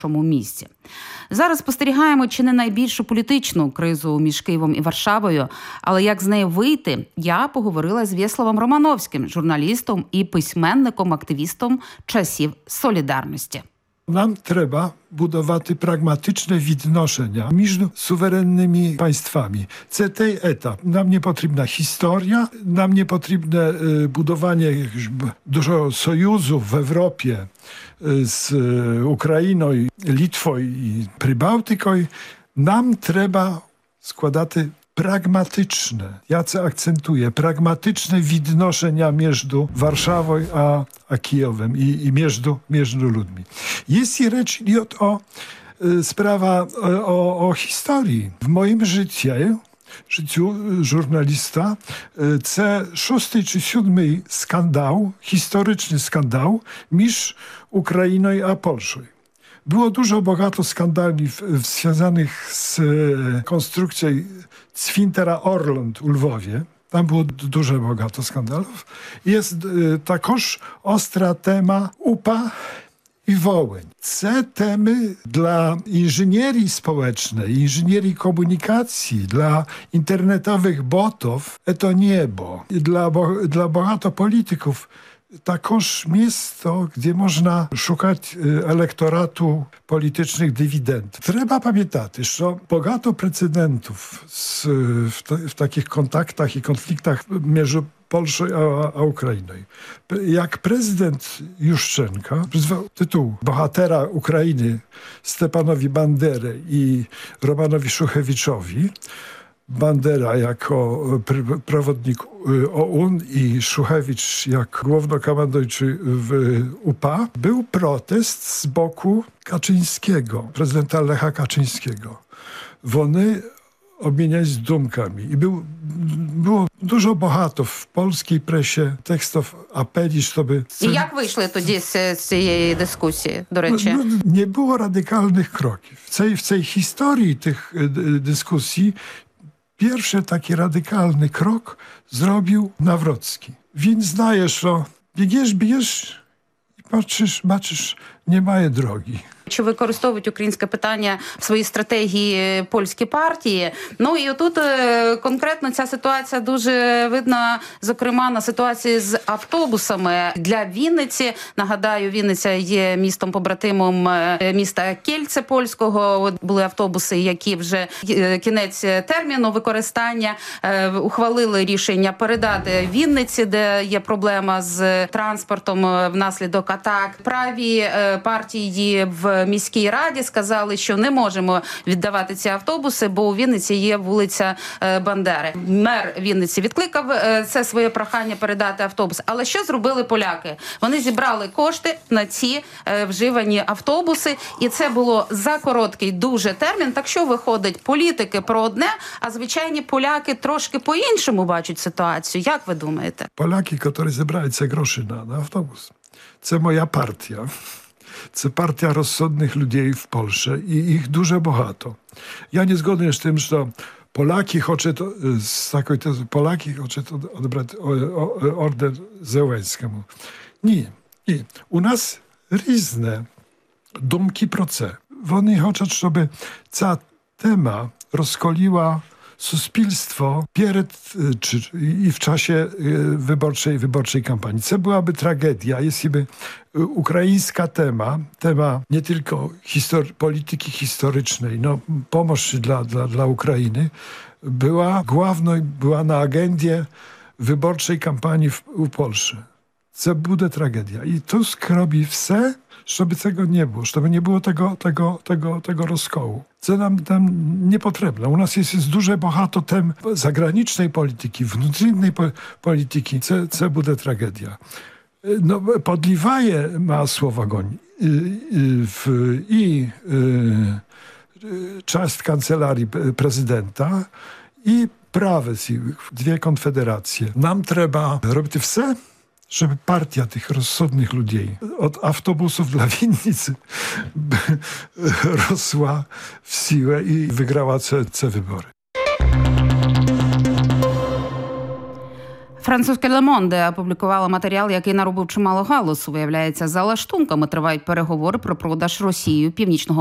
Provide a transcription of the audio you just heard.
місці. Зараз спостерігаємо чи не найбільшу політичну кризу між Києвом і Варшавою, але як з неї вийти, я поговорила з В'єславом Романовським, журналістом і письменником-активістом часів Солідарності. Nam trzeba budować pragmatyczne відношення між суверенними państwami. Це той етап. Нам не потрібна історія, нам не потрібне будування dużo союзу в Європі з Україною, Литвою і Прибалтикою. Нам треба складати pragmatyczne, ja co akcentuję, pragmatyczne відношення między Warszawą a Kijowem i między ludźmi. Jeśli rzecz o sprawa o historii. W moim życiu żurnalista, це 6 czy 7 skandał, historyczny skandał między Ukrainą a Polską. Było dużo bogato skandali związanych z konstrukcją cwintera Orląt u Lwowie. Tam było dużo bogato skandalów. Jest takoż ostra tema UPA i Wołyń. Te temy dla inżynierii społecznej, inżynierii komunikacji, dla internetowych botów, to niebo. Dla bogato polityków takoż miejsce, gdzie można szukać elektoratu politycznych dywidend. Trzeba pamiętać, że bogato precedentów w takich kontaktach i konfliktach między Polską a Ukrainą. Jak prezydent Juszczenka przyzwał tytuł bohatera Ukrainy Stepanowi Banderę i Romanowi Szuchewiczowi, Bandera jako przewodnik OUN i Szuchewicz jak głównokomandujczy w UPA, był protest z boku Kaczyńskiego, prezydenta Lecha Kaczyńskiego. Oni obmieniali z dumkami i było dużo bohatów w polskiej presie tekstów apeli, żeby... I jak wyszły тоді z tej dyskusji, do речі? Nie było radykalnych kroków. W tej historii tych dyskusji pierwszy taki radykalny krok zrobił Nawrocki. Він знає, що б'єш і бачиш, немає дороги. Чи використовують українське питання в своїй стратегії польські партії? Ну і отут конкретно ця ситуація дуже видна, зокрема, на ситуації з автобусами для Вінниці. Нагадаю, Вінниця є містом-побратимом міста Кільце польського. От були автобуси, які вже кінець терміну використання. Ухвалили рішення передати Вінниці, де є проблема з транспортом внаслідок атак. Праві партії в міській раді сказали, що не можемо віддавати ці автобуси, бо у Вінниці є вулиця Бандери. Мер Вінниці відкликав це своє прохання передати автобус. Але що зробили поляки? Вони зібрали кошти на ці вживані автобуси, і це було за короткий дуже термін. Так що виходить, політики про одне, а звичайні поляки трошки по-іншому бачать ситуацію. Як ви думаєте? Поляки, які зібрали ці гроші на автобус, це моя партія. Це партія rozsądnych ludzi w Polsce i ich dużo bogato. Ja nie zgodny z tym, że Polaki chcą odebrać order Zełenskiemu. Nie. U nas różne dumki pro це. Вони хочуть, щоб ця тема розколіла suspilstwo i w czasie wyborczej kampanii. To byłaby tragedia, jeśli by ukraińska tema nie tylko polityki historycznej, pomoc dla Ukrainy, była na agendzie wyborczej kampanii w Polsce. To będzie tragedia. I Tusk robi wszystko, żeby tego nie było, żeby nie było tego rozkołu. Co nam nie potrzebne. U nas jest dużo bogato tem zagranicznej polityki, wewnętrznej polityki. Co będzie tragedia. Podliwaje masło w ogień i część kancelarii prezydenta i prawe siły, dwie konfederacje. Nam trzeba robić wszystko, żeby partia tych rozsądnych ludzi od autobusów dla Winnicy rosła w siłę i wygrała te wybory. Французьке Le Monde опублікувало матеріал, який наробив чимало галасу. Виявляється, за лаштунками тривають переговори про продаж Росією Північного